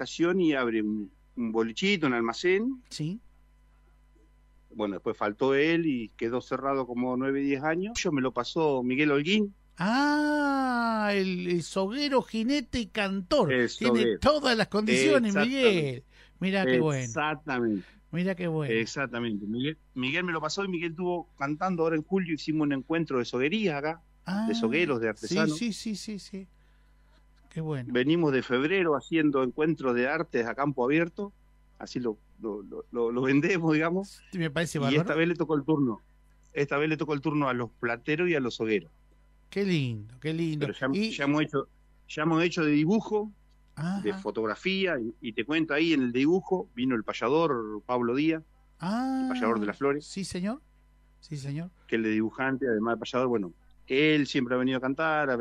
estación y abre un bolichito, un almacén. Sí. Bueno, después faltó él y quedó cerrado como 9, 10 años. Yo me lo pasó Miguel Holguín. Ah, el soguero, jinete y cantor. El Tiene soguero. todas las condiciones, Miguel. Mira qué bueno. Exactamente. Mira qué bueno. Exactamente. Miguel me lo pasó y Miguel estuvo cantando ahora en julio. Hicimos un encuentro de soguerías acá, de sogueros, de artesanos. Sí. Qué bueno. Venimos de febrero haciendo encuentros de artes a campo abierto. Así lo vendemos, digamos. Me parece Y bárbaro. esta vez le tocó el turno. Esta vez le tocó el turno a los plateros y a los sogueros. Qué lindo, qué lindo. Pero ya hemos hecho de dibujo, Ajá. de fotografía, y te cuento ahí en el dibujo, vino el payador Pablo Díaz, el payador de las flores. Sí, señor. Sí, señor. Que el de dibujante, además de payador, bueno, él siempre ha venido a cantar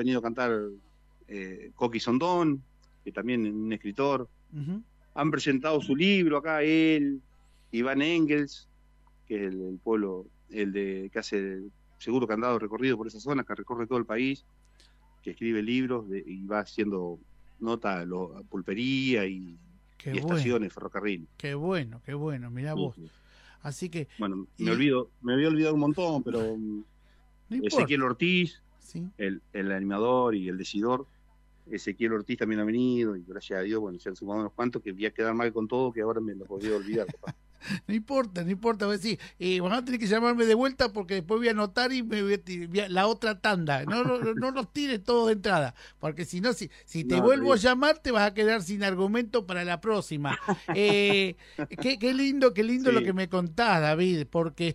Coqui Sondón, que también es un escritor. Uh-huh. Han presentado su libro acá, él, Iván Engels, que es el pueblo, que hace seguro que han dado recorrido por esa zona, que recorre todo el país, que escribe libros y va haciendo nota a pulpería y estaciones, ferrocarril. Qué bueno, mirá vos. Sí. Así que... Bueno, me había olvidado un montón, pero no Ezequiel Ortiz, ¿sí? el animador y el decidor, Ezequiel Ortiz también ha venido, y gracias a Dios, bueno, se han sumado unos cuantos que voy a quedar mal con todo, que ahora me lo podía olvidar, papá. No importa, voy a decir, van a tener que llamarme de vuelta porque después voy a anotar y me voy a la otra tanda. No los tires todos de entrada, porque si no, si te vuelvo a llamar, te vas a quedar sin argumento para la próxima. Qué lindo sí. Lo que me contás, David, porque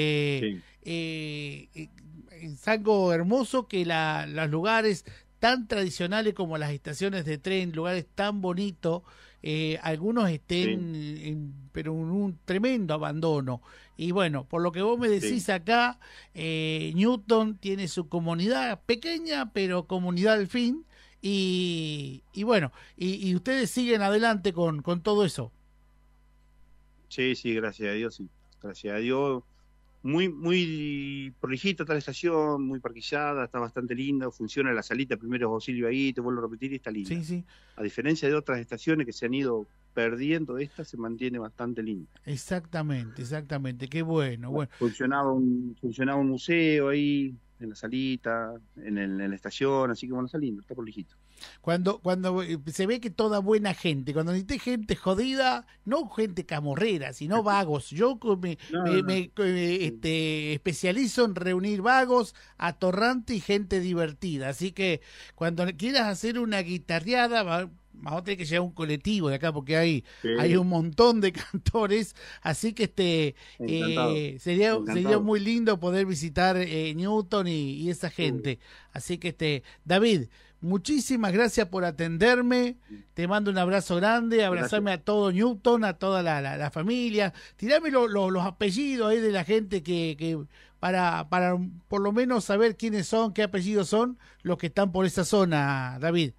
es algo hermoso que los lugares tan tradicionales como las estaciones de tren, lugares tan bonitos, algunos estén pero en un tremendo abandono. Y bueno, por lo que vos me decís acá, Newton tiene su comunidad pequeña, pero comunidad al fin, y bueno, y ustedes siguen adelante con todo eso. Sí, gracias a Dios, sí. Gracias a Dios. Muy prolijita está la estación, muy parquillada, está bastante linda, funciona la salita, primeros auxilios ahí, te vuelvo a repetir, y está linda. Sí. A diferencia de otras estaciones que se han ido perdiendo, esta se mantiene bastante linda. Exactamente, qué bueno. Funcionaba un museo ahí, en la salita, en la estación, así que bueno, está lindo, está prolijito. Cuando se ve que toda buena gente, cuando necesité gente jodida, no gente camorrera, sino vagos. Yo me especializo en reunir vagos, atorrante y gente divertida. Así que cuando quieras hacer una guitarreada, vamos a tener que llevar un colectivo de acá porque hay un montón de cantores, así que sería muy lindo poder visitar Newton y esa gente. Así que David, muchísimas gracias por atenderme, te mando un abrazo grande, abrazarme a todo Newton, a toda la familia, tirame los apellidos ahí de la gente que para por lo menos saber quiénes son, qué apellidos son los que están por esa zona, David.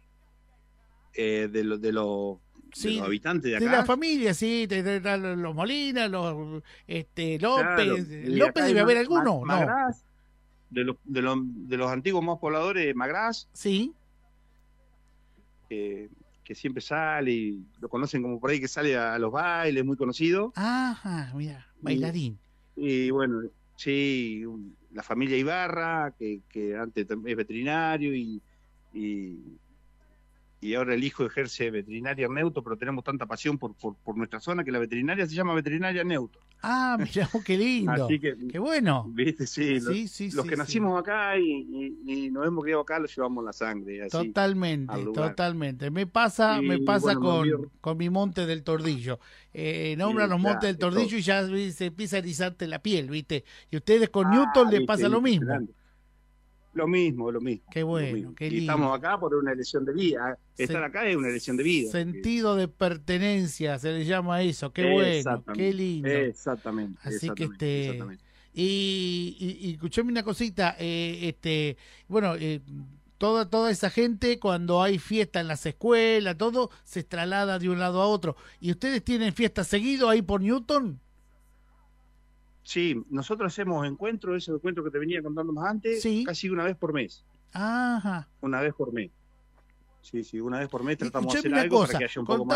De los habitantes de acá. De la familia, sí, los Molinas, los López. Claro, ¿López debe haber alguno? Magras, no. De los antiguos más pobladores, Magras. Sí. Que siempre sale y lo conocen como por ahí, que sale a los bailes, muy conocido. Ajá, mira, bailarín. Y bueno, sí, la familia Ibarra, que antes es veterinario y ahora el hijo ejerce veterinaria Neuto, pero tenemos tanta pasión por nuestra zona que la veterinaria se llama Veterinaria Neuto. Ah, mirá, qué lindo. Así que, qué bueno. ¿Viste? Sí, los que nacimos acá y nos hemos criado acá, los llevamos en la sangre. Así, totalmente. Me pasa con mi Monte del Tordillo. Nombran los Montes del Tordillo y ya se empieza a erizarte la piel, ¿viste? Y ustedes con Newton les pasa lo mismo. Lo mismo. Qué bueno, qué lindo. Y estamos acá por una elección de vida. Estar acá es una elección de vida. Sentido de pertenencia, se le llama eso. Qué bueno, qué lindo. Exactamente. Así que y escuchame una cosita, toda esa gente, cuando hay fiesta en las escuelas, todo se traslada de un lado a otro. ¿Y ustedes tienen fiesta seguido ahí por Newton? Sí, nosotros hacemos ese encuentro que te venía contando más antes, casi una vez por mes. Ajá. Una vez por mes. Sí, una vez por mes tratamos de hacer algo para que haya un poco más